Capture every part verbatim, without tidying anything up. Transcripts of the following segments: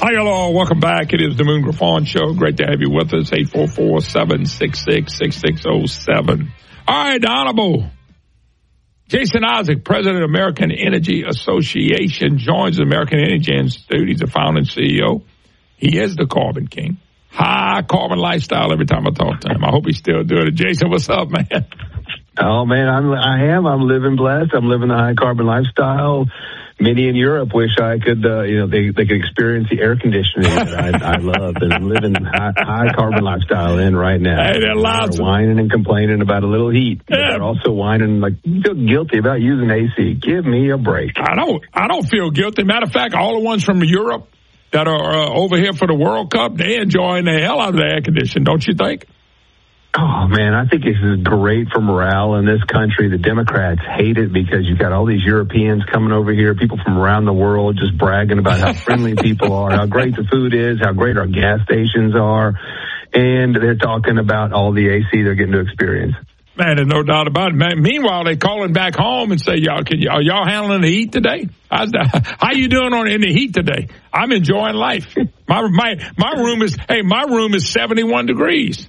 Hi, hello. Welcome back. It is the Moon Griffon Show. Great to have you with us. eight four four, seven six six, six six zero seven. All right, the Honorable Jason Isaac, President of American Energy Association, joins the American Energy Institute. He's the founding C E O. He is the Carbon King. High carbon lifestyle every time I talk to him. I hope he's still doing it. Jason, what's up, man? Oh, man, I'm, I am. I'm living blessed. I'm living the high carbon lifestyle. Many in Europe wish I could, uh, you know, they, they could experience the air conditioning that I, I love and living high, high carbon lifestyle in right now. Hey, they're loud. They're whining and complaining about a little heat. But yeah. They're also whining like, you feel guilty about using A C. Give me a break. I don't, I don't feel guilty. Matter of fact, all the ones from Europe that are uh, over here for the World Cup, they're enjoying the hell out of the air conditioning, don't you think? Oh, man, I think this is great for morale in this country. The Democrats hate it because you've got all these Europeans coming over here, people from around the world just bragging about how friendly people are, how great the food is, how great our gas stations are. And they're talking about all the A C they're getting to experience. Man, there's no doubt about it. Man, meanwhile, they calling back home and say, y'all, can y- are y'all handling the heat today? How's that? How you doing on in the heat today? I'm enjoying life. My my my room is hey, my room is seventy-one degrees.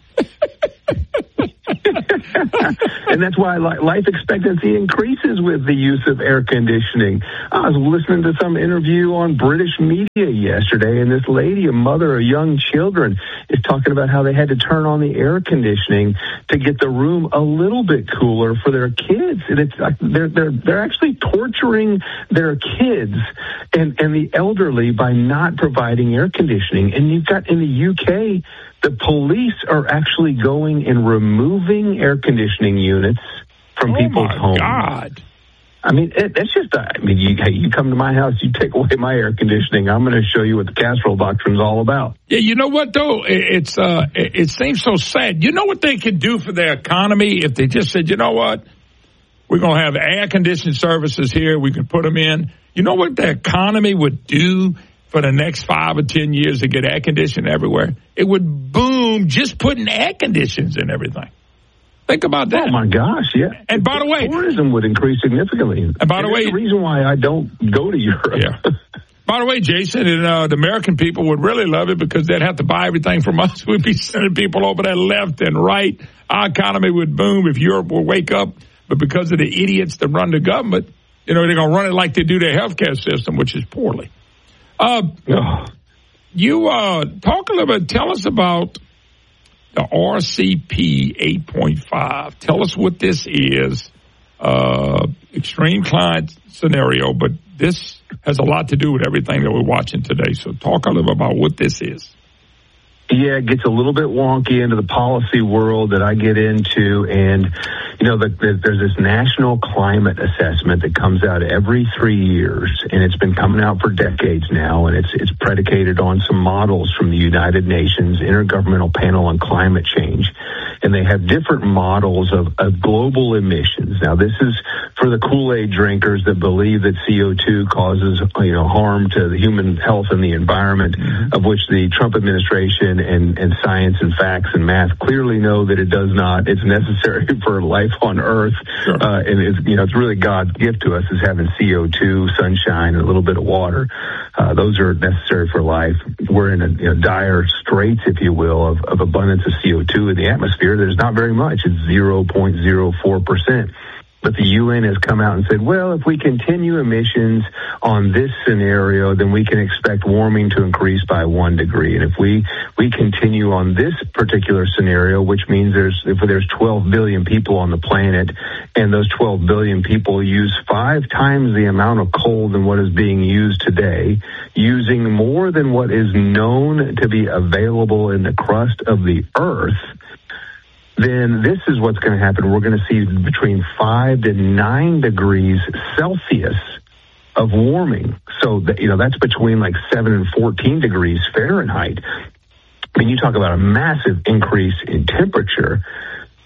And that's why life expectancy increases with the use of air conditioning. I was listening to some interview on British media yesterday, and this lady, a mother of young children, is talking about how they had to turn on the air conditioning to get the room a little bit cooler for their kids. And it's like they're they're they're actually torturing their kids and and the elderly by not providing air conditioning. And you've got in the U K, the police are actually going and removing air conditioning units from oh people's my homes. God. I mean, it, it's just, a, I mean, you, hey, you come to my house, you take away my air conditioning, I'm going to show you what the casserole doctrine's all about. Yeah, you know what, though? It, it's uh, it, it seems so sad. You know what they could do for their economy if they just said, you know what? We're going to have air conditioning services here. We can put them in. You know what the economy would do for the next five or ten years to get air conditioning everywhere? It would boom just putting air conditioners in everything. Think about that. Oh, my gosh, yeah. And by the way, tourism would increase significantly. And by the and way, the reason why I don't go to Europe. Yeah. By the way, Jason, and uh, the American people would really love it because they'd have to buy everything from us. We'd be sending people over there left and right. Our economy would boom if Europe will wake up. But because of the idiots that run the government, you know, they're going to run it like they do their healthcare system, which is poorly. Uh, oh. You uh, talk a little bit. Tell us about the R C P eight point five. Tell us what this is. Uh, extreme climate scenario, but this has a lot to do with everything that we're watching today. So talk a little about what this is. Yeah, it gets a little bit wonky into the policy world that I get into. And, you know, the, the, there's this national climate assessment that comes out every three years. And it's been coming out for decades now. And it's it's predicated on some models from the United Nations Intergovernmental Panel on Climate Change. And they have different models of, of global emissions. Now, this is for the Kool-Aid drinkers that believe that C O two causes, you know, harm to the human health and the environment, mm-hmm. of which the Trump administration and, and science and facts and math clearly know that it does not. It's necessary for life on Earth. Sure. Uh, and it's, you know, it's really God's gift to us is having C O two, sunshine, and a little bit of water. Uh, those are necessary for life. We're in a you know, dire straits, if you will, of, of abundance of C O two in the atmosphere. There's not very much. It's zero point zero four percent. But the U N has come out and said, well, if we continue emissions on this scenario, then we can expect warming to increase by one degree. And if we, we continue on this particular scenario, which means there's, if there's twelve billion people on the planet and those twelve billion people use five times the amount of coal than what is being used today, using more than what is known to be available in the crust of the earth, then this is what's going to happen. We're going to see between five to nine degrees Celsius of warming. So, that, you know, that's between like seven and fourteen degrees Fahrenheit. I mean, you talk about a massive increase in temperature.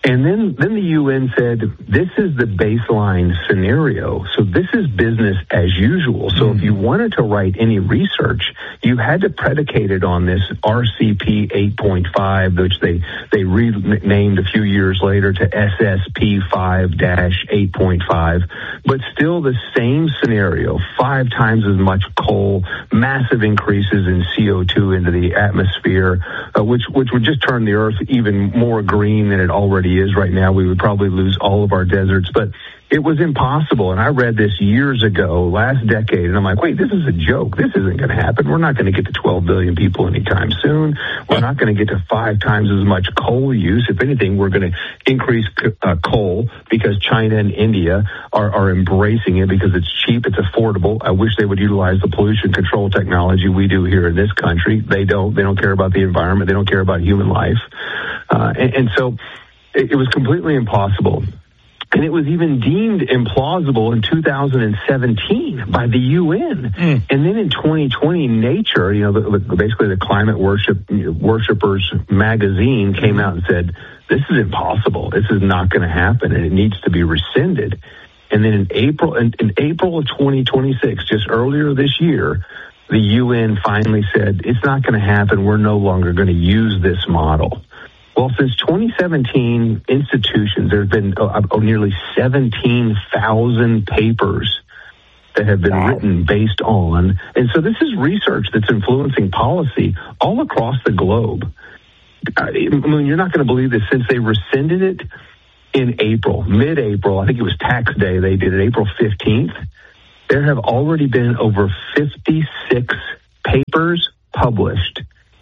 And then, then the U N said, this is the baseline scenario. So this is business as usual. So mm-hmm. if you wanted to write any research, you had to predicate it on this R C P eight point five, which they, they renamed a few years later to S S P five dash eight point five. But still the same scenario, five times as much coal, massive increases in C O two into the atmosphere, uh, which, which would just turn the earth even more green than it already is right now. We would probably lose all of our deserts, but it was impossible. And I read this years ago, last decade, and I'm like, wait, this is a joke. This isn't going to happen. We're not going to get to twelve billion people anytime soon. We're not going to get to five times as much coal use. If anything, we're going to increase uh, coal because China and India are, are embracing it because it's cheap, it's affordable. I wish they would utilize the pollution control technology we do here in this country. They don't. They don't care about the environment. They don't care about human life. Uh, and, and so it was completely impossible. And it was even deemed implausible in two thousand seventeen by the U N. Mm. And then in twenty twenty, Nature, you know, the, the, basically the Climate Worship Worshippers magazine came out and said, this is impossible. This is not going to happen, and it needs to be rescinded. And then in April, in, in April of twenty twenty-six, just earlier this year, the U N finally said, it's not going to happen. We're no longer going to use this model. Well, since twenty seventeen, institutions, there have been oh, oh, nearly seventeen thousand papers that have been wow. written based on. And so this is research that's influencing policy all across the globe. I mean, you're not going to believe this. Since they rescinded it in April, mid-April, I think it was tax day, they did it April fifteenth, there have already been over fifty-six papers published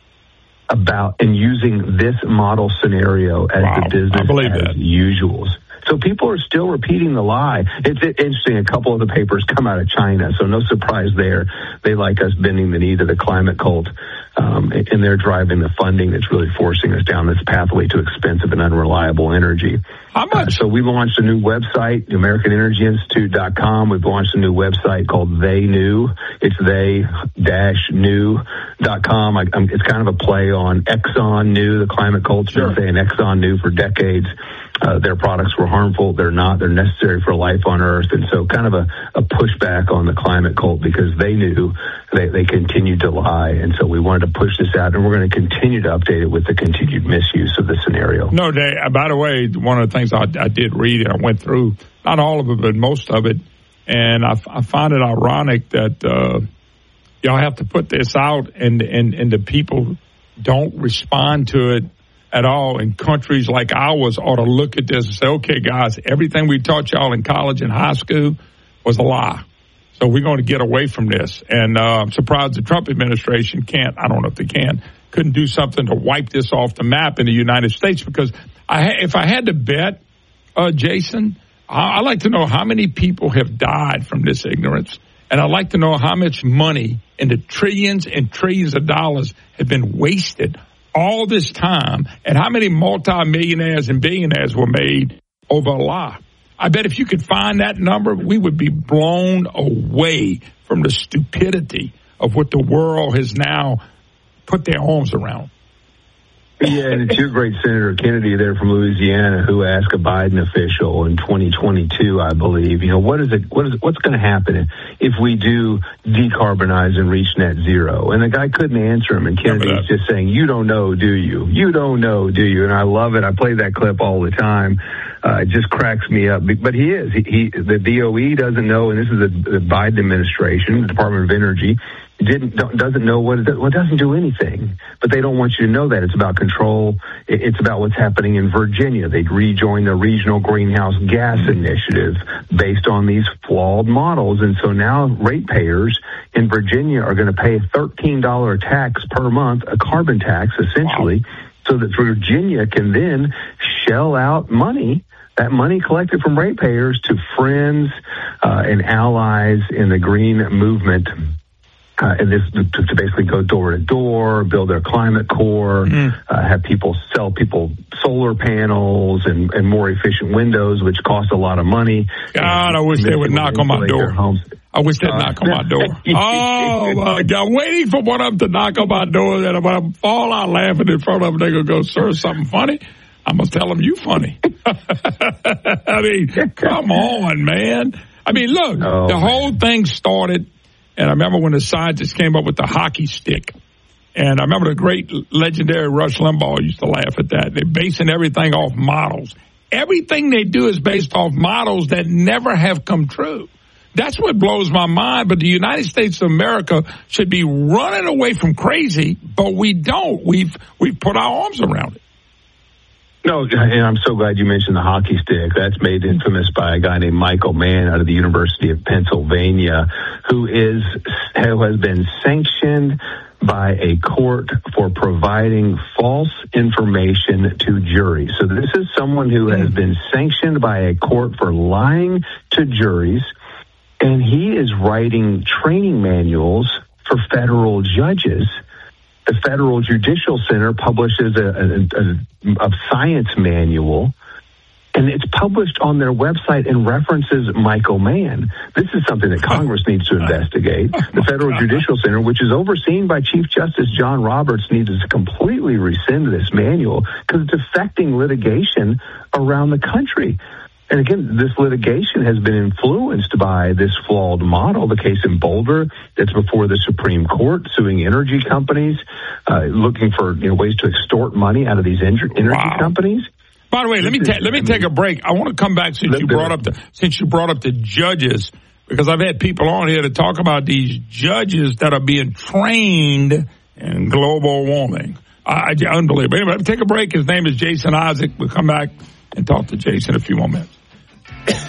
about and using this model scenario as wow, the business as that. usual. So people are still repeating the lie. It's interesting. A couple of the papers come out of China, so no surprise there. They like us bending the knee to the climate cult, um, and they're driving the funding that's really forcing us down this pathway to expensive and unreliable energy. How much? Uh, so we launched a new website, the American Energy Institute dot com. We've launched a new website called They Knew. It's they dash new dot com. I, I'm, it's kind of a play on Exxon Knew, the climate culture. Sure. Saying Exxon knew for decades. Uh, their products were harmful. They're not. They're necessary for life on Earth. And so kind of a, a pushback on the climate cult because they knew they, they continued to lie. And so we wanted to push this out, and we're going to continue to update it with the continued misuse of the scenario. No, Dave, by the way, one of the things I, I did read and I went through, not all of it, but most of it, and I, I find it ironic that uh, y'all have to put this out and, and, and the people don't respond to it at all, and countries like ours ought to look at this and say, okay, guys, everything we taught y'all in college and high school was a lie. So we're going to get away from this. And uh, I'm surprised the Trump administration can't, I don't know if they can, couldn't do something to wipe this off the map in the United States. Because I ha- if I had to bet, uh, Jason, I- I'd like to know how many people have died from this ignorance. And I'd like to know how much money in the trillions and trillions of dollars have been wasted all this time, and how many multimillionaires and billionaires were made over a lie. I bet if you could find that number, we would be blown away from the stupidity of what the world has now put their arms around. Yeah, and it's your great Senator Kennedy there from Louisiana who asked a Biden official in twenty twenty-two, I believe, you know, what is it, what is it, what's going to happen if we do decarbonize and reach net zero? And the guy couldn't answer him, and Kennedy's just saying, you don't know, do you? You don't know, do you? And I love it. I play that clip all the time. Uh, it just cracks me up. But he is. He, he the D O E doesn't know, and this is the, the Biden administration, the Department of Energy, didn't doesn't know what it, does, well, it doesn't do anything. But they don't want you to know that. It's about control. It's about what's happening in Virginia. They'd rejoin the Regional Greenhouse Gas Initiative based on these flawed models. And so now ratepayers in Virginia are going to pay a thirteen dollars tax per month, a carbon tax, essentially, wow. so that Virginia can then shell out money, that money collected from ratepayers, to friends uh, and allies in the green movement. Uh, and this to, to basically go door to door, build their climate core, mm. uh, have people sell people solar panels and, and more efficient windows, which cost a lot of money. God, I wish they would knock on my door. I wish they'd uh, knock on my door. Oh, my God. I'm waiting for one of them to knock on my door, and if I fall out laughing in front of them, they're going to go, sir, something funny. I'm going to tell them you funny. I mean, come on, man. I mean, look, oh, the whole thing started, and I remember when the scientists came up with the hockey stick. And I remember the great legendary Rush Limbaugh used to laugh at that. They're basing everything off models. Everything they do is based off models that never have come true. That's what blows my mind. But the United States of America should be running away from crazy, but we don't. We've we've put our arms around it. No, and I'm so glad you mentioned the hockey stick. That's made infamous by a guy named Michael Mann out of the University of Pennsylvania, who is who has been sanctioned by a court for providing false information to juries. So this is someone who has been sanctioned by a court for lying to juries, and he is writing training manuals for federal judges. The Federal Judicial Center publishes a, a, a, a science manual, and it's published on their website and references Michael Mann. This is something that Congress needs to investigate. The Federal Judicial Center, which is overseen by Chief Justice John Roberts, needs to completely rescind this manual because it's affecting litigation around the country. And again, this litigation has been influenced by this flawed model. The case in Boulder that's before the Supreme Court, suing energy companies, uh, looking for you know, ways to extort money out of these energy wow. companies. By the way, let me ta- let me take a break. I want to come back since you brought up the since you brought up the judges, because I've had people on here to talk about these judges that are being trained in global warming. I, I unbelievable. Anyway, let me take a break. His name is Jason Isaac. We'll come back and talk to Jason in a few more minutes.